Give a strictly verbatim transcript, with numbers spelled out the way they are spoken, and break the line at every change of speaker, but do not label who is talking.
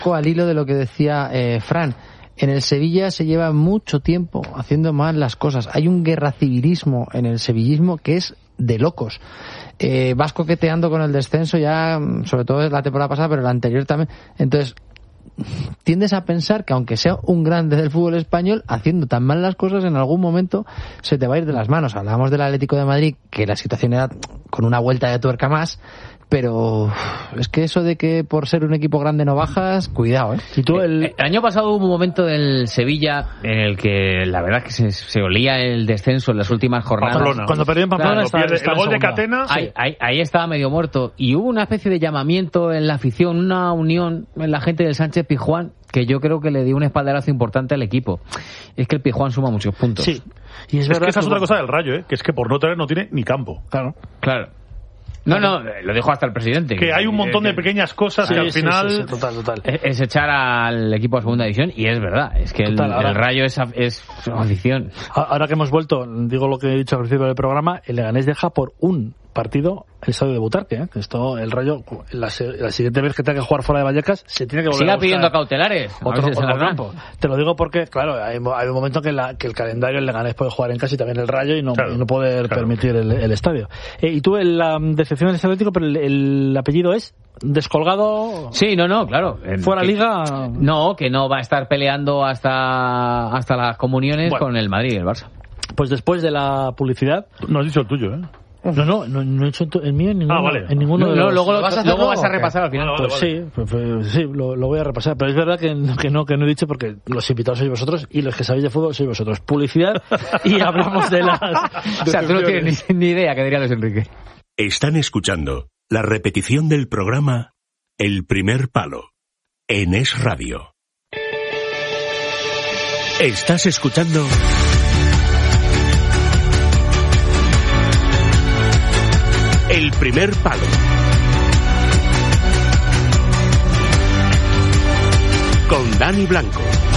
Al hilo de lo que decía eh, Fran, en el Sevilla se lleva mucho tiempo haciendo mal las cosas. Hay un guerracivilismo en el sevillismo que es de locos. Eh, vas coqueteando con el descenso ya, sobre todo la temporada pasada, pero la anterior también. Entonces, tiendes a pensar que aunque sea un grande del fútbol español, haciendo tan mal las cosas, en algún momento se te va a ir de las manos. Hablábamos del Atlético de Madrid, que la situación era con una vuelta de tuerca más, pero es que eso de que por ser un equipo grande no bajas, cuidado, ¿eh?
Y tú el...
el año pasado hubo un momento del Sevilla en el que la verdad es que se, se olía el descenso en las últimas jornadas.
Pamplona. Cuando perdió en Pamplona,
claro,
estaba,
pierde,
estaba
el gol de
segunda.
Catena,
Ahí,
sí.
ahí, ahí estaba medio muerto. Y hubo una especie de llamamiento en la afición, una unión en la gente del Sánchez Pizjuán, que yo creo que le dio un espaldarazo importante al equipo. Es que el Pizjuán suma muchos puntos.
Sí. Y es,
Es
verdad
que esa es
que-
otra cosa del Rayo, ¿eh? Que es que por no tener no tiene ni campo.
Claro.
Claro. No, no, lo dijo hasta el presidente.
Que hay un montón de pequeñas cosas
Sí,
que al
sí,
final...
sí, sí, total, total.
Es, es echar al equipo a segunda división, y es verdad, es que el,
Total, ahora-
el Rayo es, af- es afición.
Ahora que hemos vuelto, digo lo que he dicho al principio del programa, el Leganés deja por un partido el estadio de Butarque, ¿eh? Esto, el Rayo, la, se- la siguiente vez que tenga que jugar fuera de Vallecas, se tiene que volver
Siga
a buscar
pidiendo cautelares. A ver
otro,
si se
otro
las dan.
campo. Te lo digo porque, claro, hay, hay un momento que, la, que el calendario, el Leganés puede jugar en casa y también el Rayo y no,
Claro,
y no poder
claro.
permitir el, el estadio. Eh, y tú, el, la decepción del Atlético, pero el, el apellido es descolgado,
Sí, no, no, claro. En-
fuera
que-
liga.
No, que no va a estar peleando hasta hasta las comuniones
Bueno.
con el Madrid y el Barça.
Pues después de la publicidad,
No has dicho el tuyo, ¿eh?
no, no, no, no he hecho el mío en ninguno,
Ah, vale.
en ninguno
No,
de
no,
los...
luego
¿Lo
lo-
vas a hacer
luego
luego
vas a
o qué?
repasar al final.
Vale,
Pues sí, pues, pues, sí, lo, lo voy a repasar. Pero es verdad que, que no que no he dicho porque los invitados sois vosotros y los que sabéis de fútbol sois vosotros. Publicidad y hablamos de las...
O sea, tú no tienes ni, ni idea, que diría Luis Enrique.
Están escuchando la repetición del programa El Primer Palo en Es Radio. Estás escuchando El Primer Palo con Dani Blanco.